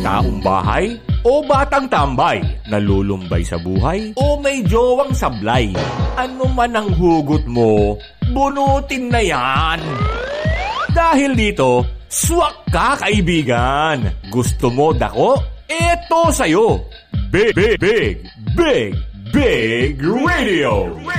taong bahay o batang tambay, nalulumbay sa buhay o may jowang sablay. Ano man ang hugot mo, bunutin na yan. Dahil dito, swak ka kaibigan. Gusto mo dako? Eto sa'yo. Big Radio.